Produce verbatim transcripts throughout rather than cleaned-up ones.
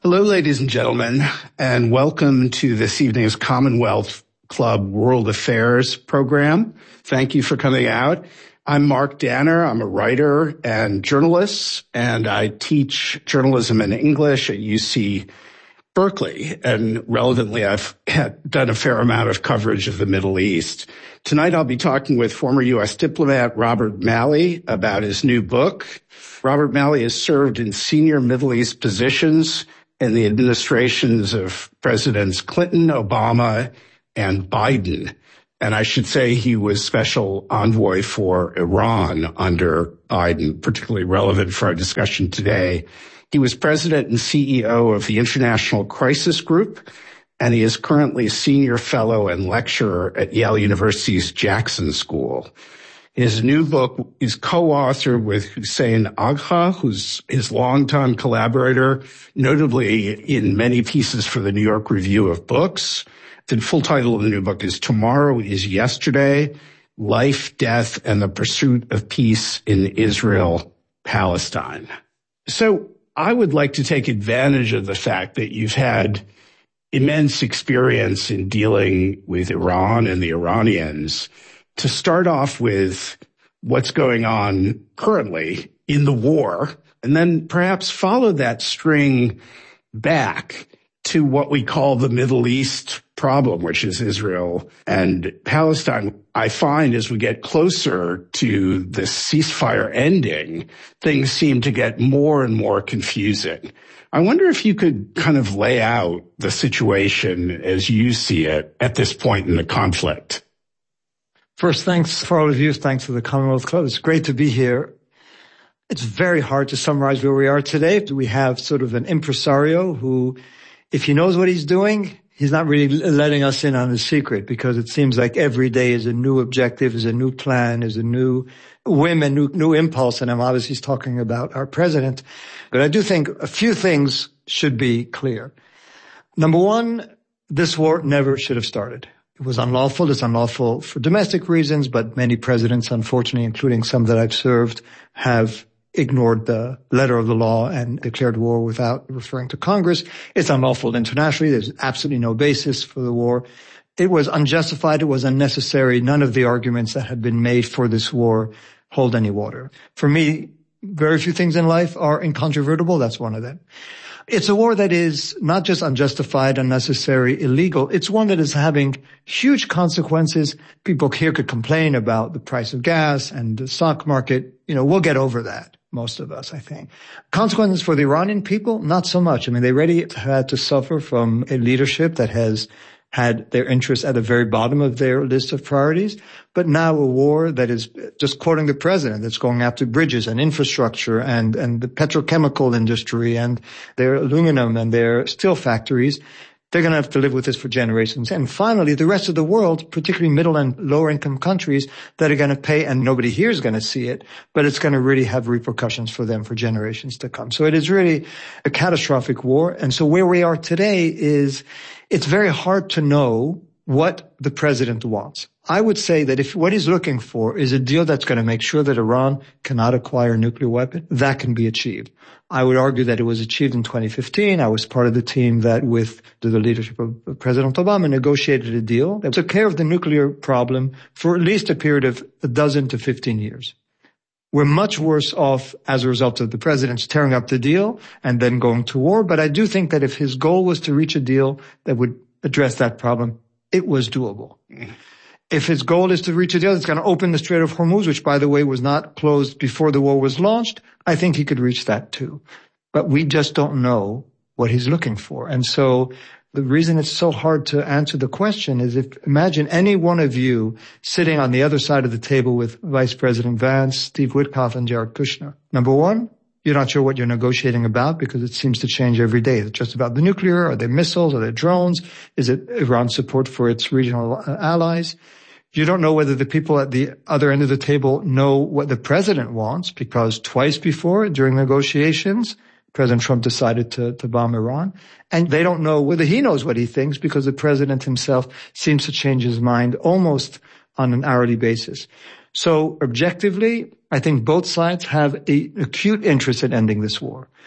Hello, ladies and gentlemen, and welcome to this evening's Commonwealth Club World Affairs program. Thank you for coming out. I'm Mark Danner. I'm a writer and journalist, and I teach journalism in English at U C Berkeley. And relevantly, I've done a fair amount of coverage of the Middle East. Tonight, I'll be talking with former U S diplomat Robert Malley about his new book. Robert Malley has served in senior Middle East positions in the administrations of Presidents Clinton, Obama, and Biden. And I should say he was special envoy for Iran under Biden, particularly relevant for our discussion today. He was president and C E O of the International Crisis Group, and he is currently senior fellow and lecturer at Yale University's Jackson School. His new book is co-authored with Hussein Agha, who's his longtime collaborator, notably in many pieces for the New York Review of Books. The full title of the new book is Tomorrow is Yesterday, Life, Death, and the Pursuit of Peace in Israel-Palestine. So I would like to take advantage of the fact that you've had immense experience in dealing with Iran and the Iranians to start off with what's going on currently in the war, and then perhaps follow that string back to what we call the Middle East problem, which is Israel and Palestine. I find as we get closer to this ceasefire ending, things seem to get more and more confusing. I wonder if you could kind of lay out the situation as you see it at this point in the conflict. First, thanks for all of you. Thanks to the Commonwealth Club. It's great to be here. It's very hard to summarize where we are today. We have sort of an impresario who, if he knows what he's doing, he's not really letting us in on his secret, because it seems like every day is a new objective, is a new plan, is a new whim, a new, new impulse. And I'm obviously talking about our president. But I do think a few things should be clear. Number one, this war never should have started. It was unlawful. It's unlawful for domestic reasons, but many presidents, unfortunately, including some that I've served, have ignored the letter of the law and declared war without referring to Congress. It's unlawful internationally. There's absolutely no basis for the war. It was unjustified. It was unnecessary. None of the arguments that had been made for this war hold any water. For me, very few things in life are incontrovertible. That's one of them. It's a war that is not just unjustified, unnecessary, illegal. It's one that is having huge consequences. People here could complain about the price of gas and the stock market. You know, we'll get over that, most of us, I think. Consequences for the Iranian people, not so much. I mean, they already had to suffer from a leadership that has had their interests at the very bottom of their list of priorities. But now a war that is, just quoting the president, that's going after bridges and infrastructure and, and the petrochemical industry and their aluminum and their steel factories. They're going to have to live with this for generations. And finally, the rest of the world, particularly middle and lower income countries, that are going to pay, and nobody here is going to see it, but it's going to really have repercussions for them for generations to come. So it is really a catastrophic war. And so where we are today is, it's very hard to know what the president wants. I would say that if what he's looking for is a deal that's going to make sure that Iran cannot acquire a nuclear weapon, that can be achieved. I would argue that it was achieved in twenty fifteen. I was part of the team that, with the leadership of President Obama, negotiated a deal that took care of the nuclear problem for at least a period of a dozen to fifteen years. We're much worse off as a result of the president's tearing up the deal and then going to war. But I do think that if his goal was to reach a deal that would address that problem, it was doable. If his goal is to reach a deal that's going to open the Strait of Hormuz, which, by the way, was not closed before the war was launched, I think he could reach that too. But we just don't know what he's looking for. And so the reason it's so hard to answer the question is, if imagine any one of you sitting on the other side of the table with Vice President Vance, Steve Witkoff, and Jared Kushner. Number one, you're not sure what you're negotiating about because it seems to change every day. Is it just about the nuclear? Are there missiles? Are there drones? Is it Iran's support for its regional allies? You don't know whether the people at the other end of the table know what the president wants, because twice before, during negotiations, President Trump decided to, to bomb Iran. And they don't know whether he knows what he thinks, because the president himself seems to change his mind almost on an hourly basis. So objectively, I think both sides have an acute interest in ending this war.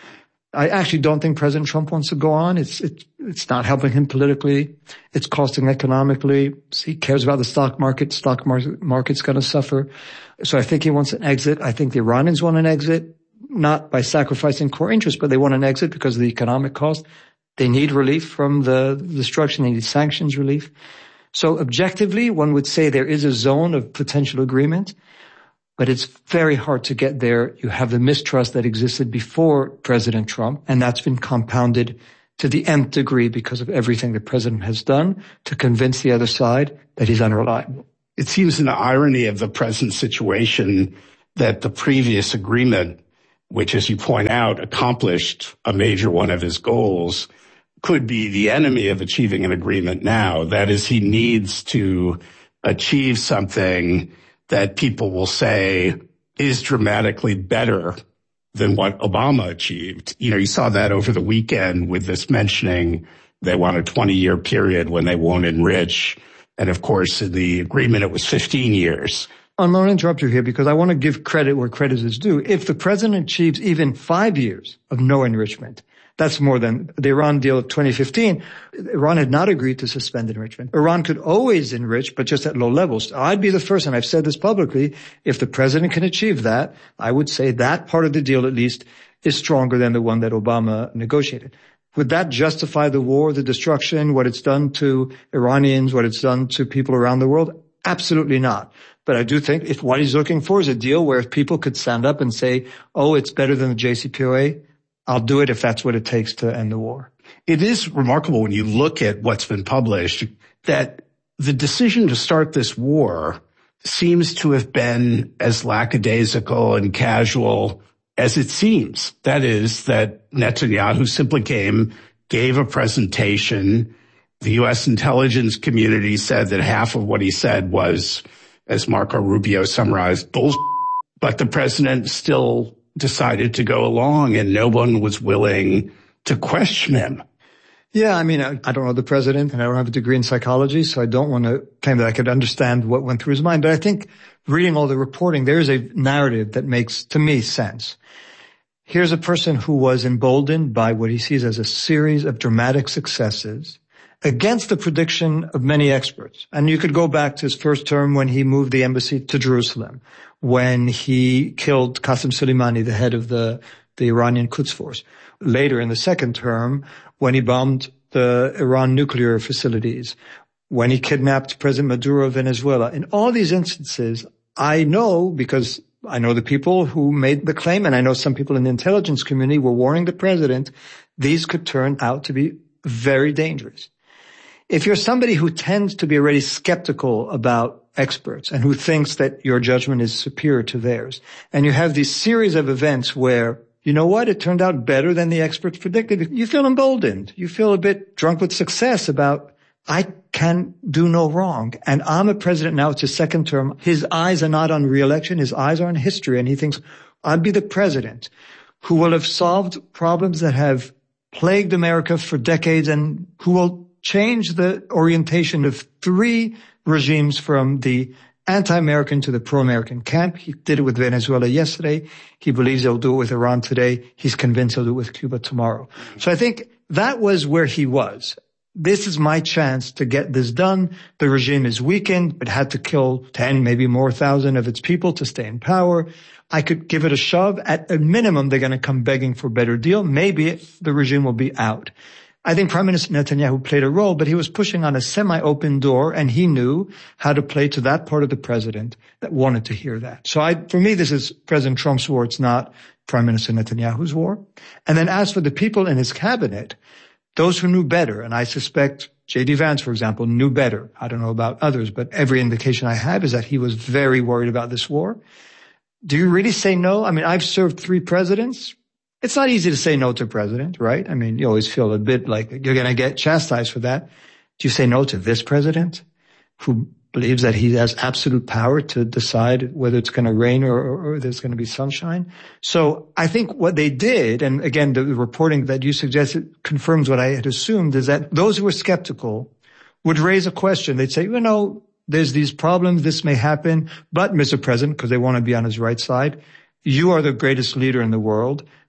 I actually don't think President Trump wants to go on. It's, it, it's not helping him politically. It's costing economically. He cares about the stock market. Stock market, market's going to suffer. So I think he wants an exit. I think the Iranians want an exit, not by sacrificing core interests, but they want an exit because of the economic cost. They need relief from the destruction. They need sanctions relief. So objectively, one would say there is a zone of potential agreement, but it's very hard to get there. You have the mistrust that existed before President Trump, and that's been compounded to the nth degree because of everything the president has done to convince the other side that he's unreliable. It seems an irony of the present situation that the previous agreement, which, as you point out, accomplished a major one of his goals, could be the enemy of achieving an agreement now. That is, he needs to achieve something that people will say is dramatically better than what Obama achieved. You know, you saw that over the weekend with this mentioning they want a twenty-year period when they won't enrich. And, of course, in the agreement, it was fifteen years. I'm going to interrupt you here because I want to give credit where credit is due. If the president achieves even five years of no enrichment, that's more than the Iran deal of twenty fifteen. Iran had not agreed to suspend enrichment. Iran could always enrich, but just at low levels. I'd be the first, and I've said this publicly, if the president can achieve that, I would say that part of the deal at least is stronger than the one that Obama negotiated. Would that justify the war, the destruction, what it's done to Iranians, what it's done to people around the world? Absolutely not. But I do think if what he's looking for is a deal where if people could stand up and say, oh, it's better than the J C P O A, I'll do it if that's what it takes to end the war. It is remarkable when you look at what's been published that the decision to start this war seems to have been as lackadaisical and casual as it seems. That is, that Netanyahu simply came, gave a presentation. The U S intelligence community said that half of what he said was, as Marco Rubio summarized, bullshit. But the president still decided to go along and no one was willing to question him. Yeah, I mean, I, I don't know the president and I don't have a degree in psychology, so I don't want to claim that I could understand what went through his mind. But I think reading all the reporting, there is a narrative that makes, to me, sense. Here's a person who was emboldened by what he sees as a series of dramatic successes against the prediction of many experts. And you could go back to his first term when he moved the embassy to Jerusalem, when he killed Qasem Soleimani, the head of the, the Iranian Quds Force. Later in the second term, when he bombed the Iran nuclear facilities, when he kidnapped President Maduro of Venezuela. In all these instances, I know because I know the people who made the claim, and I know some people in the intelligence community were warning the president, these could turn out to be very dangerous. If you're somebody who tends to be already skeptical about experts and who thinks that your judgment is superior to theirs, and you have these series of events where, you know what, it turned out better than the experts predicted, you feel emboldened. You feel a bit drunk with success about, I can do no wrong. And I'm a president now, it's his second term. His eyes are not on re-election, his eyes are on history. And he thinks, I'll be the president who will have solved problems that have plagued America for decades and who will change the orientation of three regimes from the anti-American to the pro-American camp. He did it with Venezuela yesterday. He believes he'll do it with Iran today. He's convinced he'll do it with Cuba tomorrow. So I think that was where he was. This is my chance to get this done. The regime is weakened. It had to kill ten, maybe more thousand of its people to stay in power. I could give it a shove. At a minimum, they're going to come begging for a better deal. Maybe the regime will be out. I think Prime Minister Netanyahu played a role, but he was pushing on a semi-open door, and he knew how to play to that part of the president that wanted to hear that. So I, for me, this is President Trump's war. It's not Prime Minister Netanyahu's war. And then as for the people in his cabinet, those who knew better, and I suspect J D Vance, for example, knew better. I don't know about others, but every indication I have is that he was very worried about this war. Do you really say no? I mean, I've served three presidents. It's not easy to say no to a president, right? I mean, you always feel a bit like you're going to get chastised for that. Do you say no to this president who believes that he has absolute power to decide whether it's going to rain or, or, or there's going to be sunshine? So I think what they did, and again, the reporting that you suggested confirms what I had assumed, is that those who were skeptical would raise a question. They'd say, you know, there's these problems, this may happen, but Mister President, because they want to be on his right side, you are the greatest leader in the world.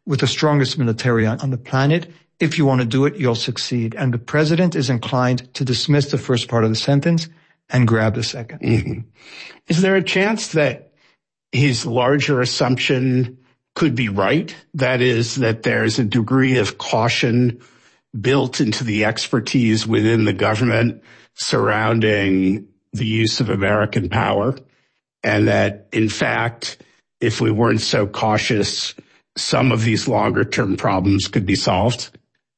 with the strongest military on, on the planet. If you want to do it, you'll succeed. And the president is inclined to dismiss the first part of the sentence and grab the second. Mm-hmm. Is there a chance that his larger assumption could be right? That is, that there's a degree of caution built into the expertise within the government surrounding the use of American power, and that, in fact, if we weren't so cautious, some of these longer-term problems could be solved?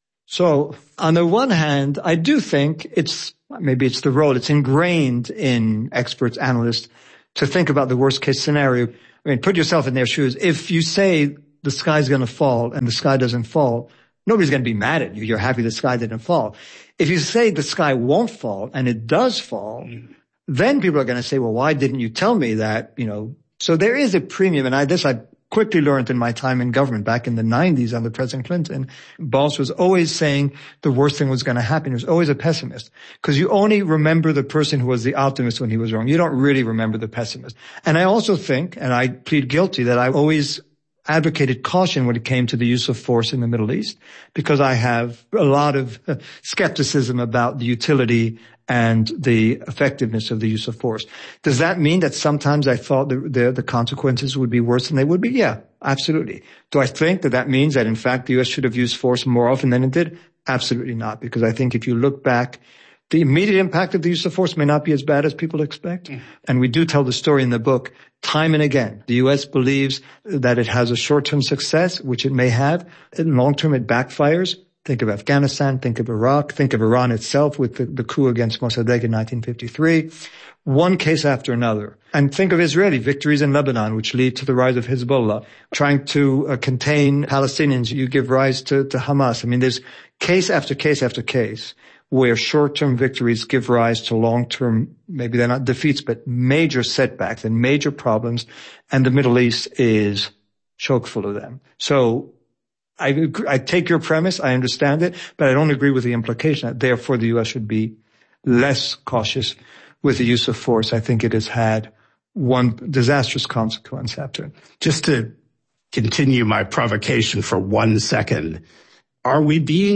So, on the one hand, I do think it's, maybe it's the role, it's ingrained in experts, analysts, to think about the worst-case scenario. I mean, put yourself in their shoes. If you say the sky's going to fall and the sky doesn't fall, nobody's going to be mad at you. You're happy the sky didn't fall. If you say the sky won't fall and it does fall, then people are going to say, well, why didn't you tell me that? You know, so there is a premium. And I, this I quickly learned in my time in government back in the nineties under President Clinton. Boss was always saying the worst thing was going to happen. He was always a pessimist, because you only remember the person who was the optimist when he was wrong. You don't really remember the pessimist. And I also think, and I plead guilty, that I always advocated caution when it came to the use of force in the Middle East, because I have a lot of skepticism about the utility and the effectiveness of the use of force. Does that mean that sometimes I thought the, the, the consequences would be worse than they would be? Yeah, absolutely. Do I think that that means that, in fact, the U S should have used force more often than it did? Absolutely not, because I think if you look back, the immediate impact of the use of force may not be as bad as people expect. Mm. And we do tell the story in the book time and again. The U S believes that it has a short-term success, which it may have. In long-term, it backfires. Think of Afghanistan, think of Iraq, think of Iran itself with the, the coup against Mossadegh in nineteen fifty-three. One case after another. And think of Israeli victories in Lebanon, which lead to the rise of Hezbollah. Trying to uh, contain Palestinians, you give rise to, to Hamas. I mean, there's case after case after case where short-term victories give rise to long-term, maybe they're not defeats, but major setbacks and major problems. And the Middle East is chock full of them. So I, I take your premise. I understand it, but I don't agree with the implication that therefore the U S should be less cautious with the use of force. I think it has had one disastrous consequence after it. Just to continue my provocation for one second, are we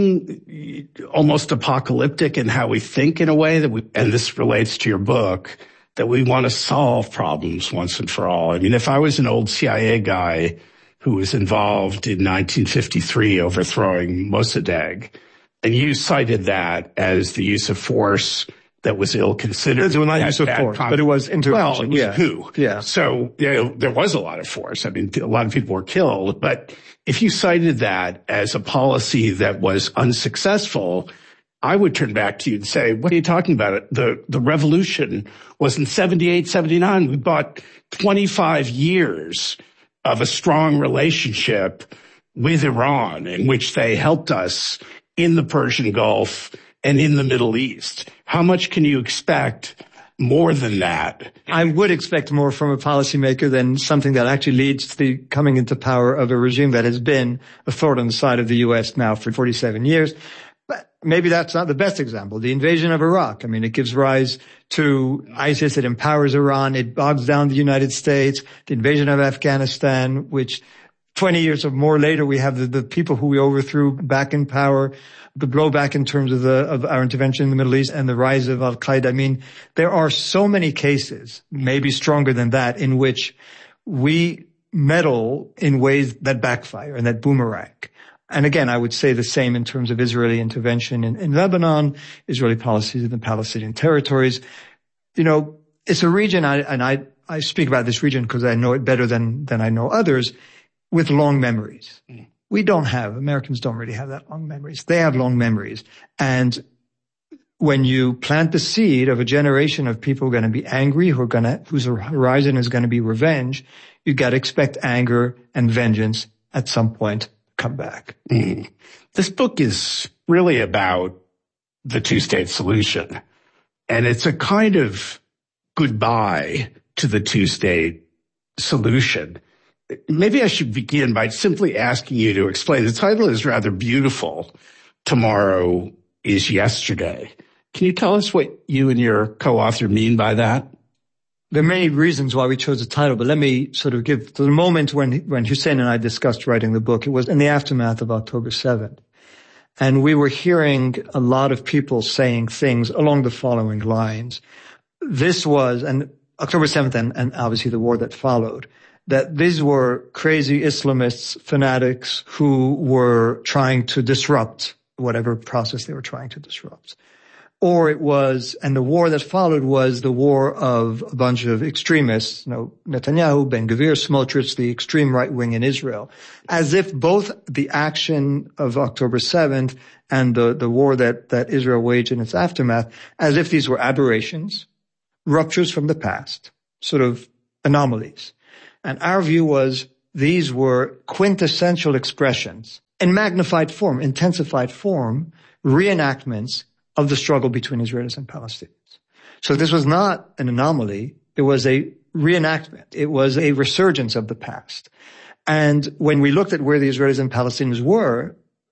being almost apocalyptic in how we think in a way that we, and this relates to your book, that we want to solve problems once and for all? I mean, if I was an old C I A guy who was involved in nineteen fifty-three overthrowing Mossadegh, and you cited that as the use of force that was ill-considered. It was not use of force, con- but it was intervention. Well, it was yeah. a coup. Yeah. So you know, there was a lot of force. I mean, a lot of people were killed. But if you cited that as a policy that was unsuccessful, I would turn back to you and say, what are you talking about? The, the revolution was in seventy-eight, seventy-nine. We bought twenty-five years of a strong relationship with Iran in which they helped us in the Persian Gulf and in the Middle East. How much can you expect more than that? I would expect more from a policymaker than something that actually leads to the coming into power of a regime that has been a thorn on the side of the U S now for forty-seven years. But maybe that's not the best example. The invasion of Iraq. I mean, it gives rise to ISIS. It empowers Iran. It bogs down the United States. The invasion of Afghanistan, which twenty years or more later, we have the, the people who we overthrew back in power. The blowback in terms of the, of our intervention in the Middle East and the rise of Al-Qaeda. I mean, there are so many cases, maybe stronger than that, in which we meddle in ways that backfire and that boomerang. And again, I would say the same in terms of Israeli intervention in, in Lebanon, Israeli policies in the Palestinian territories. You know, it's a region, I, and I, I speak about this region because I know it better than, than I know others, with long memories. Mm. We don't have, Americans don't really have that long memories. They have long memories. And when you plant the seed of a generation of people who are going to be angry, who are going to, whose horizon is going to be revenge, you got to expect anger and vengeance at some point come back. Mm. This book is really about the two-state solution. And it's a kind of goodbye to the two-state solution. Maybe I should begin by simply asking you to explain. The title is rather beautiful. Tomorrow is yesterday. Can you tell us what you and your co-author mean by that? There are many reasons why we chose the title, but let me sort of give the moment when, when Hussein and I discussed writing the book. It was in the aftermath of October seventh. And we were hearing a lot of people saying things along the following lines. This was, and October seventh and, and obviously the war that followed, that these were crazy Islamists, fanatics who were trying to disrupt whatever process they were trying to disrupt. Or it was, and the war that followed was the war of a bunch of extremists, you know, Netanyahu, Ben-Gvir, Smotrich, the extreme right wing in Israel, as if both the action of October seventh and the, the war that, that Israel waged in its aftermath, as if these were aberrations, ruptures from the past, sort of anomalies. And our view was these were quintessential expressions in magnified form, intensified form, reenactments of the struggle between Israelis and Palestinians. So this was not an anomaly. It was a reenactment. It was a resurgence of the past. And when we looked at where the Israelis and Palestinians were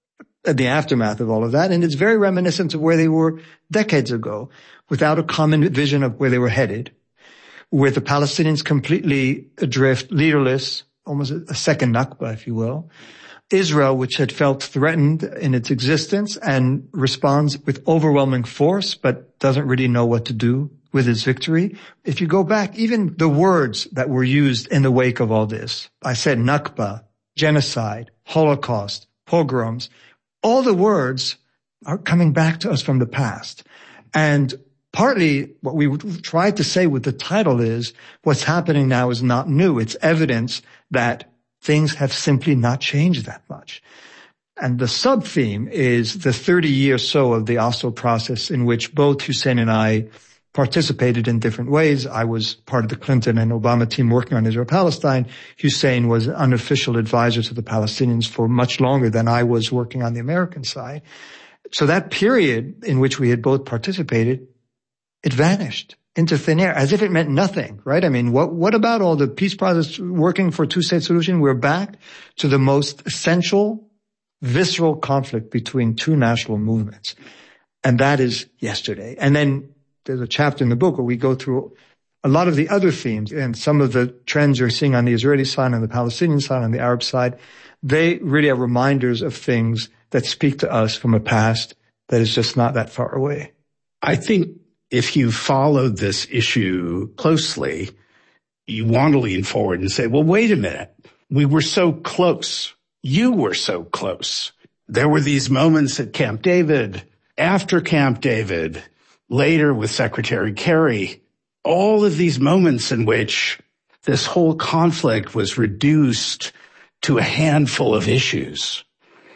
at the aftermath of all of that, and it's very reminiscent of where they were decades ago, without a common vision of where they were headed, with the Palestinians completely adrift, leaderless, almost a second Nakba, if you will. Israel, which had felt threatened in its existence and responds with overwhelming force, but doesn't really know what to do with its victory. If you go back, even the words that were used in the wake of all this, I said Nakba, genocide, Holocaust, pogroms, all the words are coming back to us from the past. And partly what we tried to say with the title is what's happening now is not new. It's evidence that things have simply not changed that much. And the sub-theme is the thirty years so of the Oslo process in which both Hussein and I participated in different ways. I was part of the Clinton and Obama team working on Israel-Palestine. Hussein was an unofficial advisor to the Palestinians for much longer than I was working on the American side. So that period in which we had both participated, it vanished into thin air, as if it meant nothing, right? I mean, what, what about all the peace process working for a two-state solution? We're back to the most essential, visceral conflict between two national movements. And that is yesterday. And then there's a chapter in the book where we go through a lot of the other themes and some of the trends you're seeing on the Israeli side, on the Palestinian side, on the Arab side. They really are reminders of things that speak to us from a past that is just not that far away. I think if you followed this issue closely, you want to lean forward and say, well, wait a minute. We were so close. You were so close. There were these moments at Camp David, after Camp David, later with Secretary Kerry, all of these moments in which this whole conflict was reduced to a handful of issues.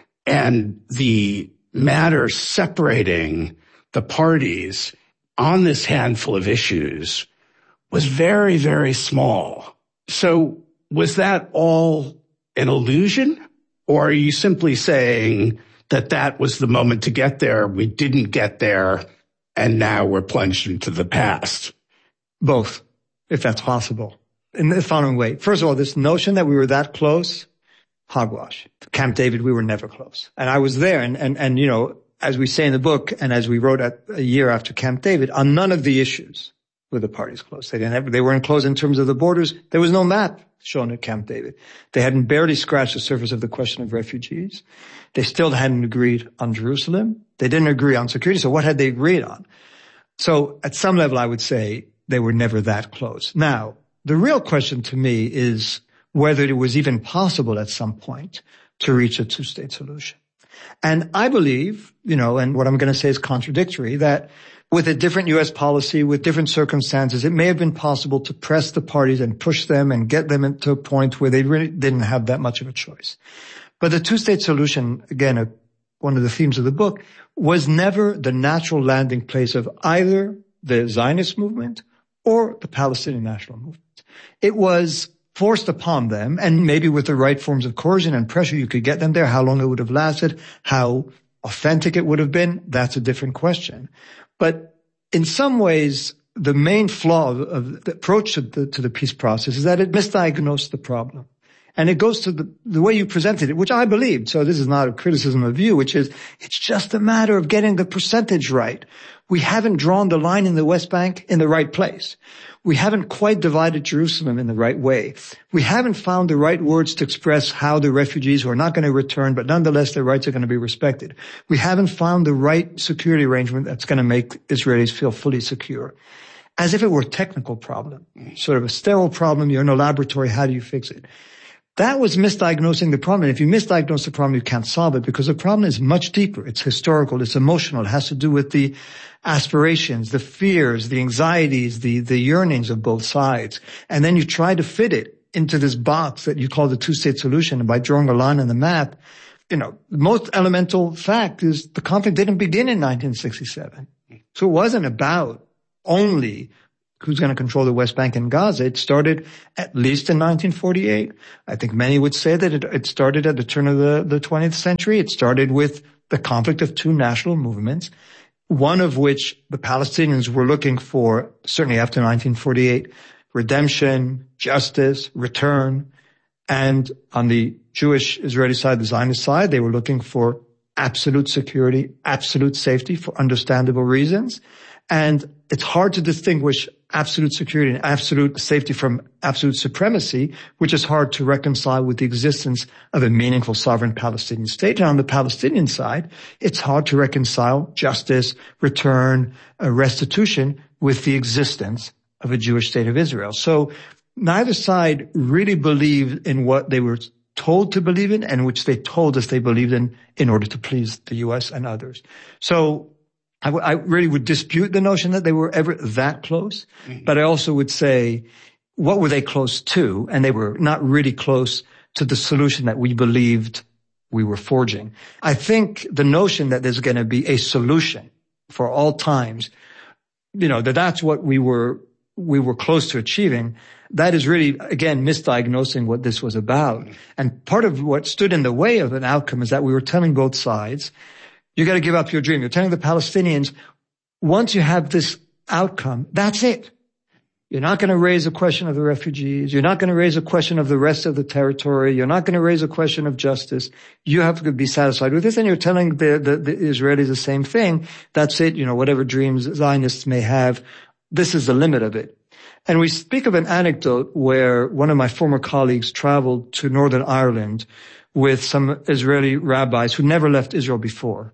And the matter separating the parties on this handful of issues was very, very small. So was that all an illusion? Or are you simply saying that that was the moment to get there, we didn't get there, and now we're plunged into the past? Both, if that's possible. In the following way. First of all, this notion that we were that close, hogwash. Camp David, we were never close. And I was there, and, and, and you know, as we say in the book, and as we wrote at a year after Camp David, on none of the issues were the parties close. They didn't have, they weren't close in terms of the borders. There was no map shown at Camp David. They hadn't barely scratched the surface of the question of refugees. They still hadn't agreed on Jerusalem. They didn't agree on security. So what had they agreed on? So at some level, I would say they were never that close. Now, the real question to me is whether it was even possible at some point to reach a two-state solution. And I believe, you know, and what I'm going to say is contradictory, that with a different U S policy, with different circumstances, it may have been possible to press the parties and push them and get them into a point where they really didn't have that much of a choice. But the two-state solution, again, a, one of the themes of the book, was never the natural landing place of either the Zionist movement or the Palestinian national movement. It was forced upon them, and maybe with the right forms of coercion and pressure, you could get them there. How long it would have lasted, how authentic it would have been, that's a different question. But in some ways, the main flaw of, of the approach to the, to the peace process is that it misdiagnosed the problem. And it goes to the, the way you presented it, which I believed. So this is not a criticism of you, which is it's just a matter of getting the percentage right. We haven't drawn the line in the West Bank in the right place. We haven't quite divided Jerusalem in the right way. We haven't found the right words to express how the refugees who are not going to return, but nonetheless their rights are going to be respected. We haven't found the right security arrangement that's going to make Israelis feel fully secure. As if it were a technical problem, sort of a sterile problem. You're in a laboratory. How do you fix it? That was misdiagnosing the problem. And if you misdiagnose the problem, you can't solve it because the problem is much deeper. It's historical. It's emotional. It has to do with the aspirations, the fears, the anxieties, the, the yearnings of both sides. And then you try to fit it into this box that you call the two-state solution. And by drawing a line on the map, you know, the most elemental fact is the conflict didn't begin in nineteen sixty-seven. So it wasn't about only who's going to control the West Bank and Gaza. It started at least in nineteen forty-eight. I think many would say that it, it started at the turn of the, the twentieth century. It started with the conflict of two national movements, one of which the Palestinians were looking for, certainly after nineteen forty-eight, redemption, justice, return. And on the Jewish Israeli side, the Zionist side, they were looking for absolute security, absolute safety for understandable reasons. And it's hard to distinguish absolute security and absolute safety from absolute supremacy, which is hard to reconcile with the existence of a meaningful sovereign Palestinian state. And on the Palestinian side, it's hard to reconcile justice, return, uh, restitution with the existence of a Jewish state of Israel. So neither side really believed in what they were told to believe in and which they told us they believed in in order to please the U S and others. So I, w- I really would dispute the notion that they were ever that close, mm-hmm. but I also would say, what were they close to? And they were not really close to the solution that we believed we were forging. I think the notion that there's going to be a solution for all times, you know, that that's what we were, we were close to achieving. That is really, again, misdiagnosing what this was about. Mm-hmm. And part of what stood in the way of an outcome is that we were telling both sides, you got to give up your dream. You're telling the Palestinians, once you have this outcome, that's it. You're not going to raise a question of the refugees. You're not going to raise a question of the rest of the territory. You're not going to raise a question of justice. You have to be satisfied with this. And you're telling the, the, the Israelis the same thing. That's it. You know, whatever dreams Zionists may have, this is the limit of it. And we speak of an anecdote where one of my former colleagues traveled to Northern Ireland with some Israeli rabbis who never left Israel before.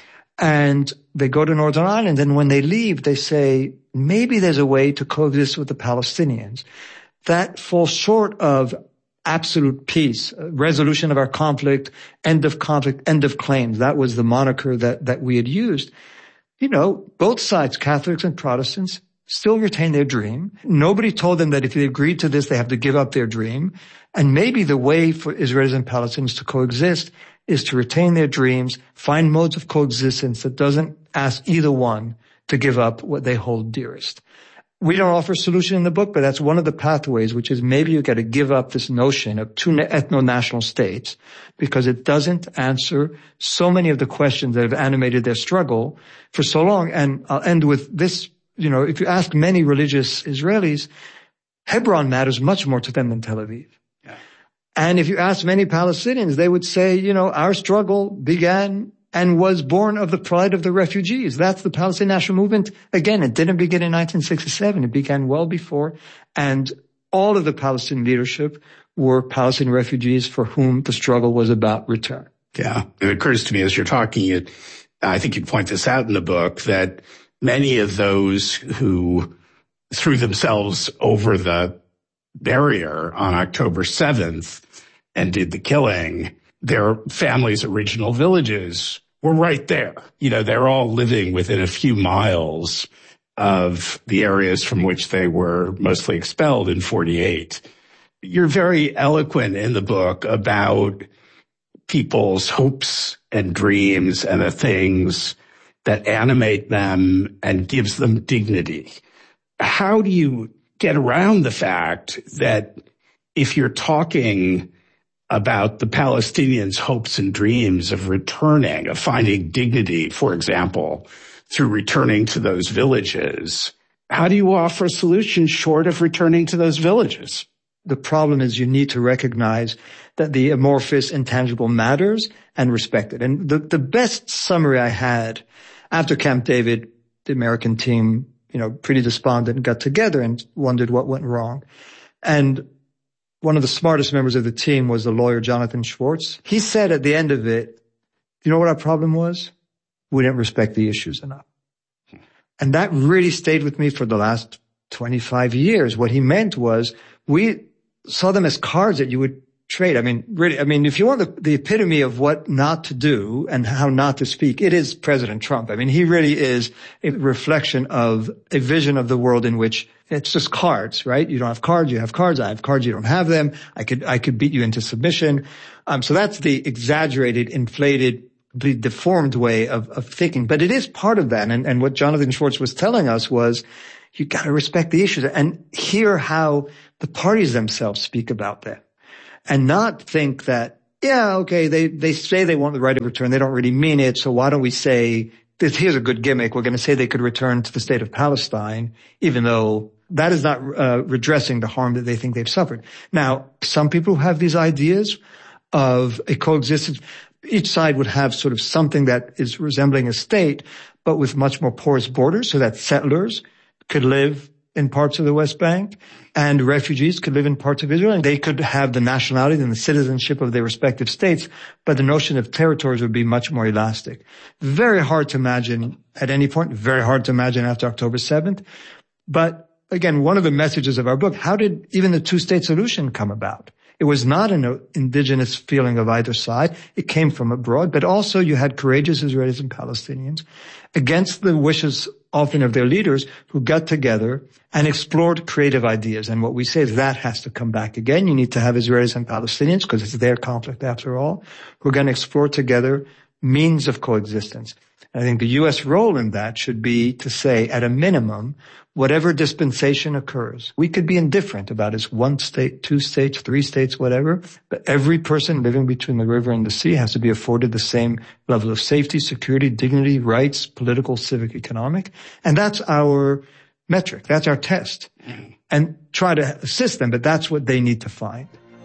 And they go to Northern Ireland, and when they leave, they say, maybe there's a way to coexist with the Palestinians. That falls short of absolute peace, resolution of our conflict, end of conflict, end of claims. That was the moniker that, that we had used. You know, both sides, Catholics and Protestants, still retain their dream. Nobody told them that if they agreed to this, they have to give up their dream. And maybe the way for Israelis and Palestinians to coexist is to retain their dreams, find modes of coexistence that doesn't ask either one to give up what they hold dearest. We don't offer a solution in the book, but that's one of the pathways, which is maybe you got to give up this notion of two ethno-national states because it doesn't answer so many of the questions that have animated their struggle for so long. And I'll end with this. You know, if you ask many religious Israelis, Hebron matters much more to them than Tel Aviv. Yeah. And if you ask many Palestinians, they would say, you know, our struggle began and was born of the pride of the refugees. That's the Palestinian national movement. Again, it didn't begin in nineteen sixty-seven. It began well before. And all of the Palestinian leadership were Palestinian refugees for whom the struggle was about return. Yeah. It occurs to me as you're talking, it, I think you point this out in the book, that many of those who threw themselves over the barrier on October seventh and did the killing, their families' original villages were right there. You know, they're all living within a few miles of the areas from which they were mostly expelled in forty-eight. You're very eloquent in the book about people's hopes and dreams and the things that animate them and gives them dignity. How do you get around the fact that if you're talking about the Palestinians' hopes and dreams of returning, of finding dignity, for example, through returning to those villages, how do you offer a solution short of returning to those villages? The problem is you need to recognize that the amorphous, intangible matters and respect it. And the, the best summary I had after Camp David, the American team, you know, pretty despondent, got together and wondered what went wrong. And one of the smartest members of the team was the lawyer Jonathan Schwartz. He said at the end of it, you know what our problem was? We didn't respect the issues enough. And that really stayed with me for the last twenty-five years. What he meant was we saw them as cards that you would trade. I mean, really, I mean, if you want the, the epitome of what not to do and how not to speak, it is President Trump. I mean, he really is a reflection of a vision of the world in which it's just cards, right? You don't have cards, you have cards. I have cards, you don't have them. I could, I could beat you into submission. Um, so that's the exaggerated, inflated, the deformed way of, of thinking. But it is part of that. And, and what Jonathan Schwartz was telling us was you got to respect the issues and hear how the parties themselves speak about them and not think that, yeah, okay, they, they say they want the right of return. They don't really mean it. So why don't we say this? Here's a good gimmick. We're going to say they could return to the state of Palestine, even though that is not uh, redressing the harm that they think they've suffered. Now, some people have these ideas of a coexistence. Each side would have sort of something that is resembling a state, but with much more porous borders so that settlers could live in parts of the West Bank and refugees could live in parts of Israel and they could have the nationality and the citizenship of their respective states, but the notion of territories would be much more elastic. Very hard to imagine at any point, very hard to imagine after October seventh. But again, one of the messages of our book, how did even the two-state solution come about? It was not an indigenous feeling of either side. It came from abroad, but also you had courageous Israelis and Palestinians against the wishes often of their leaders who got together and explored creative ideas. And what we say is that has to come back again. You need to have Israelis and Palestinians because it's their conflict after all, who are going to explore together means of coexistence. I think the U S role in that should be to say, at a minimum, whatever dispensation occurs, we could be indifferent about it's one state, two states, three states, whatever, but every person living between the river and the sea has to be afforded the same level of safety, security, dignity, rights, political, civic, economic. And that's our metric. That's our test. And try to assist them, but that's what they need to find.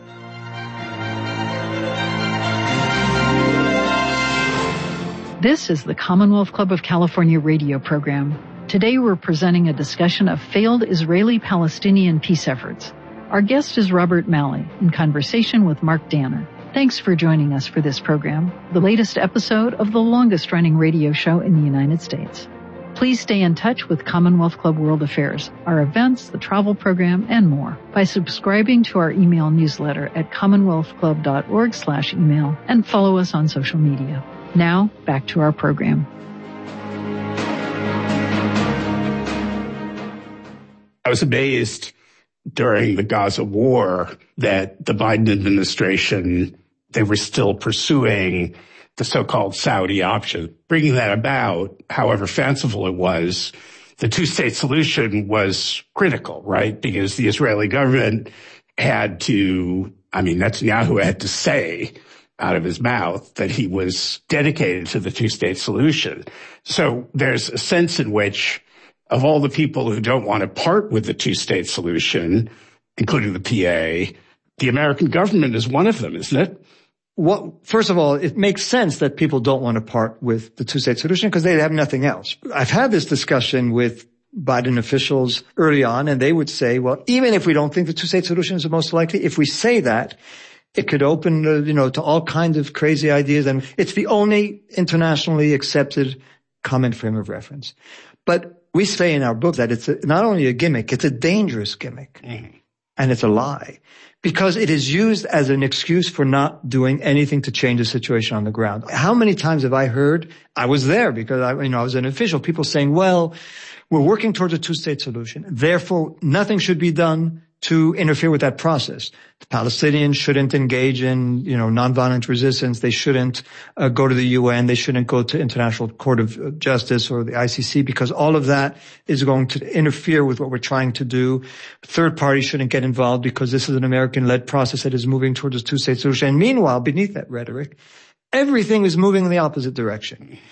This is the Commonwealth Club of California radio program. Today we're presenting a discussion of failed Israeli-Palestinian peace efforts. Our guest is Robert Malley in conversation with Mark Danner. Thanks for joining us for this program, the latest episode of the longest-running radio show in the United States. Please stay in touch with Commonwealth Club World Affairs, our events, the travel program, and more by subscribing to our email newsletter at commonwealthclub.org slash email and follow us on social media. Now, back to our program. I was amazed during the Gaza war that the Biden administration, they were still pursuing the so-called Saudi option. Bringing that about, however fanciful it was, the two-state solution was critical, right? Because the Israeli government had to, I mean, Netanyahu had to say out of his mouth that he was dedicated to the two-state solution. So there's a sense in which, of all the people who don't want to part with the two-state solution, including the P A, the American government is one of them, isn't it? Well, first of all, it makes sense that people don't want to part with the two-state solution because they have nothing else. I've had this discussion with Biden officials early on, and they would say, well, even if we don't think the two-state solution is the most likely, if we say that, it could open, uh, you know, to all kinds of crazy ideas. And it's the only internationally accepted common frame of reference. But we say in our book that it's a, not only a gimmick, it's a dangerous gimmick. Mm-hmm. And it's a lie because it is used as an excuse for not doing anything to change the situation on the ground. How many times have I heard, I was there because I, you know, I was an official, people saying, well, we're working towards a two-state solution. Therefore, nothing should be done to interfere with that process. The Palestinians shouldn't engage in, you know, nonviolent resistance. They shouldn't uh, go to the U N. They shouldn't go to International Court of Justice or the I C C because all of that is going to interfere with what we're trying to do. Third parties shouldn't get involved because this is an American-led process that is moving towards a two-state solution. And meanwhile, beneath that rhetoric, everything is moving in the opposite direction.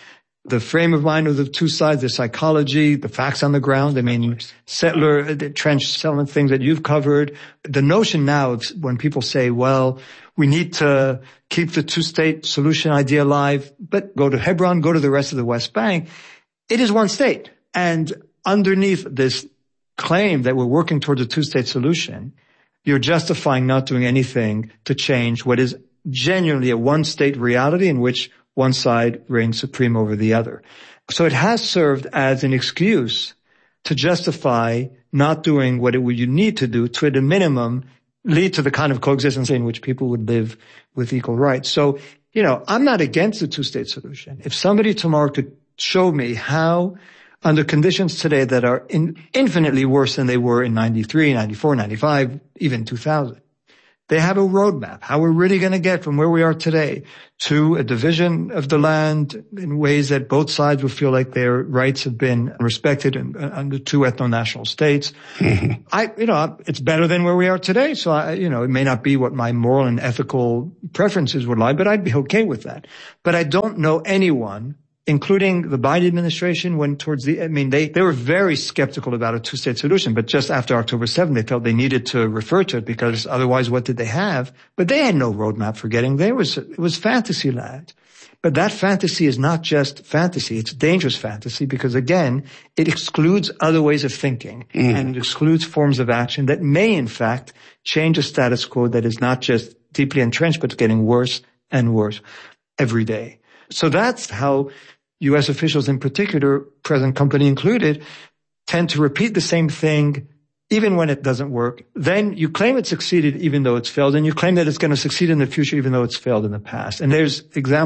the frame of mind of the two sides, the psychology, the facts on the ground. I mean, settler, the trench settlement things that you've covered. The notion now of when people say, well, we need to keep the two-state solution idea alive, but go to Hebron, go to the rest of the West Bank. It is one state. And underneath this claim that we're working towards a two-state solution, you're justifying not doing anything to change what is genuinely a one-state reality in which one side reigns supreme over the other. So it has served as an excuse to justify not doing what it would you need to do to, at a minimum, lead to the kind of coexistence in which people would live with equal rights. So, you know, I'm not against the two-state solution. If somebody tomorrow could show me how, under conditions today that are in, infinitely worse than they were in ninety-three, ninety-four, ninety-five, even two thousand, they have a roadmap, how we're really going to get from where we are today to a division of the land in ways that both sides will feel like their rights have been respected in, under two ethno-national states. Mm-hmm. I, you know, it's better than where we are today. So I, you know, it may not be what my moral and ethical preferences would lie, but I'd be okay with that. But I don't know anyone, including the Biden administration, when towards the, I mean, they, they were very skeptical about a two-state solution, but just after October seventh, they felt they needed to refer to it because otherwise what did they have? But they had no roadmap for getting there. It was, it was fantasy land. But that fantasy is not just fantasy. It's dangerous fantasy because, again, it excludes other ways of thinking mm. and it excludes forms of action that may, in fact, change a status quo that is not just deeply entrenched, but getting worse and worse every day. So that's how U S officials in particular, present company included, tend to repeat the same thing even when it doesn't work. Then you claim it succeeded even though it's failed, and you claim that it's going to succeed in the future even though it's failed in the past. And there's examples